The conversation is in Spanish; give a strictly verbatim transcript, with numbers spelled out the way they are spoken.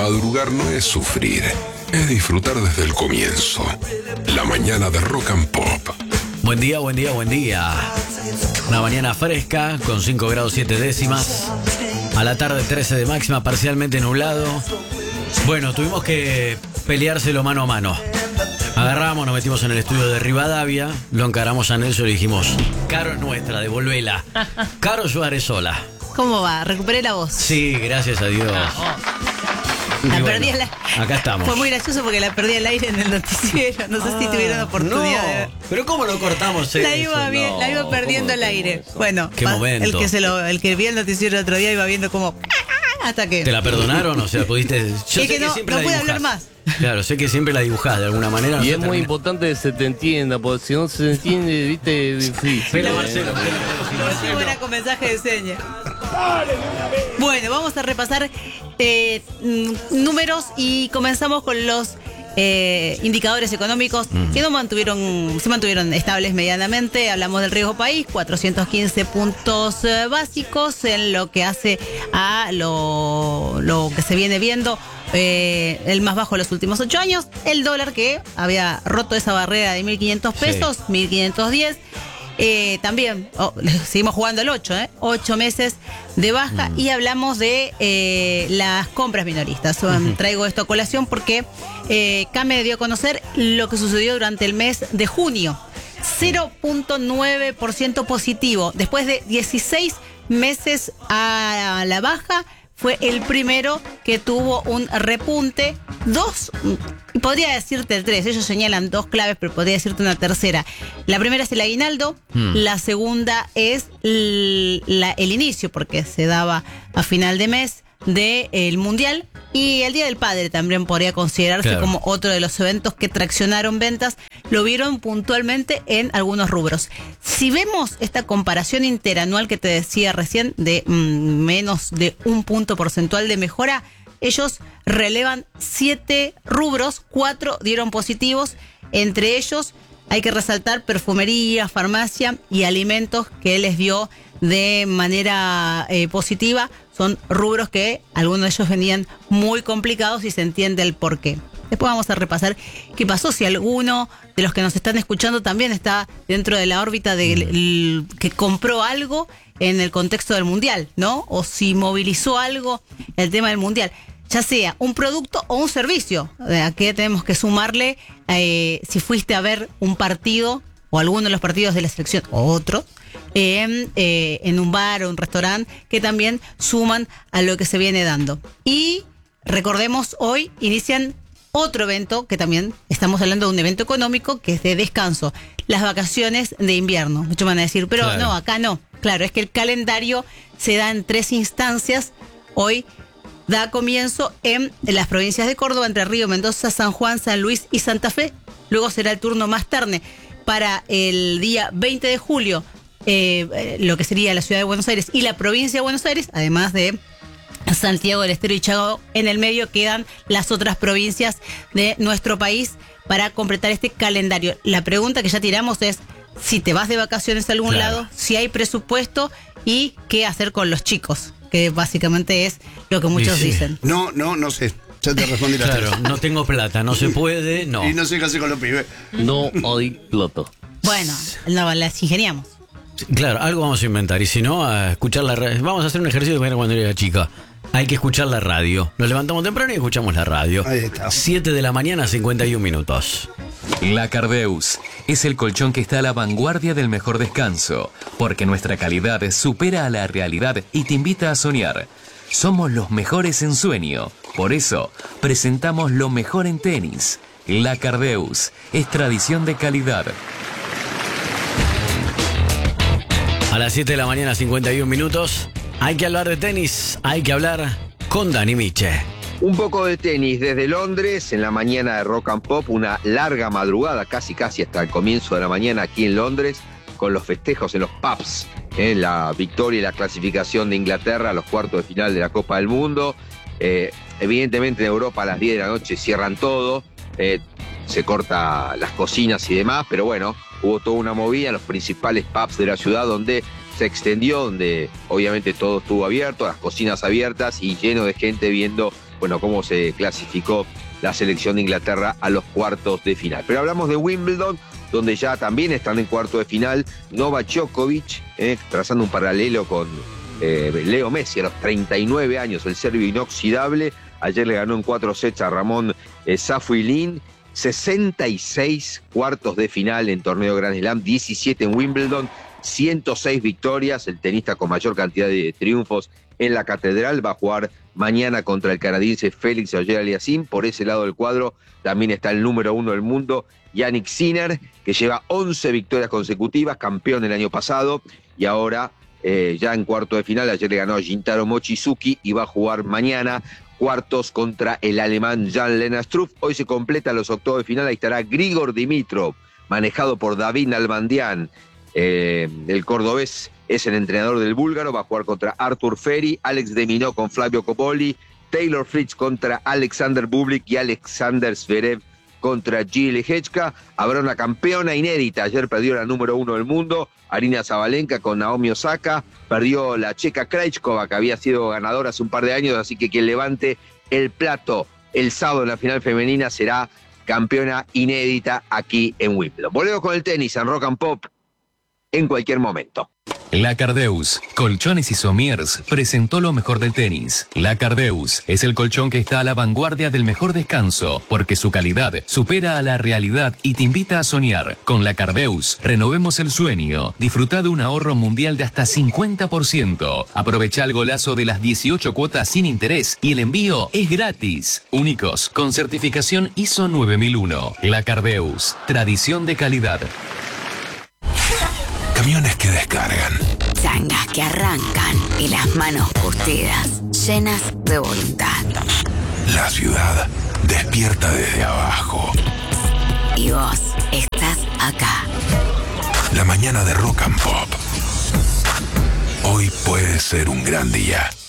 Madrugar no es sufrir, es disfrutar desde el comienzo. La mañana de Rock and Pop. Buen día, buen día, buen día. Una mañana fresca con cinco grados siete décimas. A la tarde trece de máxima, parcialmente nublado. Bueno, tuvimos que peleárselo mano a mano. Agarramos, nos metimos en el estudio de Rivadavia, lo encaramos a Nelson y dijimos: Caro es nuestra, devolvela. Caro, yo haré sola. ¿Cómo va? ¿Recuperé la voz? Sí, gracias a Dios. La bueno, perdí al aire. Acá estamos. Fue muy gracioso porque la perdí al aire en el noticiero. No sé ah, si tuvieron oportunidad no. de ver. Pero ¿cómo lo cortamos La eso? iba, bien, no, la iba perdiendo al aire. Bueno, ¿Qué momento? El que, se lo, el que vio el noticiero el otro día iba viendo como... Hasta que... ¿Te la perdonaron? O sea, pudiste... Yo es sé que, que no, siempre no la pude dibujás. hablar más. Claro, sé que siempre la dibujás de alguna manera. No y se es muy termina. importante que se te entienda, porque si no se entiende, viste, difícil. Pero ¿eh? Marcelo, Por si era con mensaje de señas. Bueno, vamos a repasar eh, números y comenzamos con los eh, indicadores económicos mm. que no mantuvieron, se mantuvieron estables medianamente. Hablamos del riesgo país, cuatrocientos quince puntos eh, básicos en lo que hace a lo, lo que se viene viendo. Eh, el más bajo de los últimos ocho años. El dólar que había roto esa barrera de mil quinientos pesos, sí. mil quinientos diez. Eh, también oh, seguimos jugando el ocho, ¿eh? ocho meses de baja. Mm. Y hablamos de eh, las compras minoristas. Uh-huh. Traigo esto a colación porque eh, CAME dio a conocer lo que sucedió durante el mes de junio. cero punto nueve por ciento positivo. Después de dieciséis meses a la baja, fue el primero que tuvo un repunte. Dos, podría decirte el tres, ellos señalan dos claves, pero podría decirte una tercera. La primera es el aguinaldo, hmm. la segunda es el, la, el inicio, porque se daba a final de mes del Mundial, y el Día del Padre también podría considerarse claro. como otro de los eventos que traccionaron ventas. Lo vieron puntualmente en algunos rubros. Si vemos esta comparación interanual que te decía recién de mmm, menos de un punto porcentual de mejora, ellos relevan siete rubros, cuatro dieron positivos. Entre ellos hay que resaltar perfumería, farmacia y alimentos, que les dio de manera eh, positiva. Son rubros que algunos de ellos venían muy complicados y se entiende el porqué. Después vamos a repasar qué pasó, si alguno de los que nos están escuchando también está dentro de la órbita de que compró algo en el contexto del Mundial, ¿no? O si movilizó algo el tema del Mundial, ya sea un producto o un servicio. Aquí tenemos que sumarle eh, si fuiste a ver un partido o alguno de los partidos de la selección o otro, en, eh, en un bar o un restaurante, que también suman a lo que se viene dando. Y recordemos, hoy inician otro evento, que también estamos hablando de un evento económico, que es de descanso, las vacaciones de invierno. Muchos van a decir, pero claro. no, acá no. Claro, es que el calendario se da en tres instancias. Hoy da comienzo en, en las provincias de Córdoba, Entre Ríos, Mendoza, San Juan, San Luis y Santa Fe. Luego será el turno más tarde para el día veinte de julio, eh, lo que sería la ciudad de Buenos Aires y la provincia de Buenos Aires, además de Santiago del Estero y Chaco. En el medio quedan las otras provincias de nuestro país para completar este calendario. La pregunta que ya tiramos es si te vas de vacaciones a algún claro. lado, si hay presupuesto y qué hacer con los chicos, que básicamente es lo que muchos sí. dicen. No, no, no sé. Ya te respondí la Claro, no tengo plata, no se puede, no. Y no sé qué hacer con los pibes. No hay plata. Bueno, no, las ingeniamos. Claro, algo vamos a inventar. Y si no, a escuchar la radio. Vamos a hacer un ejercicio que era cuando era chica. Hay que escuchar la radio. Nos levantamos temprano y escuchamos la radio. Ahí está. siete de la mañana, cincuenta y un minutos. La Cardeus es el colchón que está a la vanguardia del mejor descanso, porque nuestra calidad supera a la realidad y te invita a soñar. Somos los mejores en sueño, por eso presentamos lo mejor en tenis. La Cardeus es tradición de calidad. A las siete de la mañana, cincuenta y un minutos. Hay que hablar de tenis, hay que hablar con Dani Miche. Un poco de tenis desde Londres, en la mañana de Rock and Pop, una larga madrugada, casi casi hasta el comienzo de la mañana aquí en Londres, con los festejos en los pubs, en la victoria y la clasificación de Inglaterra a los cuartos de final de la Copa del Mundo. Eh, evidentemente en Europa a las diez de la noche cierran todo, eh, se corta las cocinas y demás, pero bueno, hubo toda una movida en los principales pubs de la ciudad donde se extendió, donde obviamente todo estuvo abierto, las cocinas abiertas y lleno de gente viendo bueno, cómo se clasificó la selección de Inglaterra a los cuartos de final. Pero hablamos de Wimbledon, donde ya también están en cuarto de final Novak Djokovic, eh, trazando un paralelo con eh, Leo Messi a los treinta y nueve años, el serbio inoxidable. Ayer le ganó en cuatro sets a Ramón eh, Safiullin. sesenta y seis cuartos de final en torneo Grand Slam, diecisiete en Wimbledon, ciento seis victorias, el tenista con mayor cantidad de triunfos en la catedral. Va a jugar mañana contra el canadiense Félix Auger-Aliassime. Por ese lado del cuadro también está el número uno del mundo, Jannik Sinner, que lleva once victorias consecutivas, campeón el año pasado, y ahora eh, ya en cuarto de final. Ayer le ganó a Gintaro Mochizuki y va a jugar mañana cuartos contra el alemán Jan-Lennard Struff. Hoy se completan los octavos de final, ahí estará Grigor Dimitrov, manejado por David Nalbandian. Eh, el cordobés es el entrenador del búlgaro, va a jugar contra Artur Feri, Alex de Minaur con Flavio Cobolli, Taylor Fritz contra Alexander Bublik y Alexander Zverev contra Gilles Hechka. Habrá una campeona inédita, ayer perdió la número uno del mundo, Aryna Sabalenka con Naomi Osaka, perdió la checa Krejcikova, que había sido ganadora hace un par de años, así que quien levante el plato el sábado en la final femenina será campeona inédita aquí en Wimbledon. Volvemos con el tenis en Rock and Pop en cualquier momento. La Cardeus, Colchones y Somiers, presentó lo mejor del tenis. La Cardeus es el colchón que está a la vanguardia del mejor descanso, porque su calidad supera a la realidad y te invita a soñar. Con la Cardeus, renovemos el sueño. Disfruta de un ahorro mundial de hasta cincuenta por ciento. Aprovecha el golazo de las dieciocho cuotas sin interés y el envío es gratis. Únicos, con certificación I S O nueve mil uno. La Cardeus, tradición de calidad. Camiones que descargan. Changas que arrancan y las manos curtidas, llenas de voluntad. La ciudad despierta desde abajo. Y vos estás acá. La mañana de Rock and Pop. Hoy puede ser un gran día.